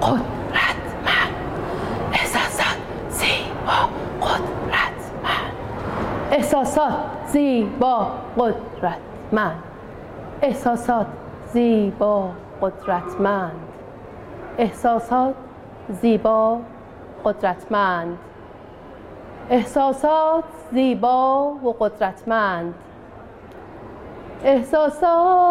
قدرتمند. احساسات زیبا قدرتمند. احساسات زیبا قدرتمند. احساسات زیبا قدرتمند. احساسات زیبا قدرتمند. احساسات زیبا و قدرتمند. احساسات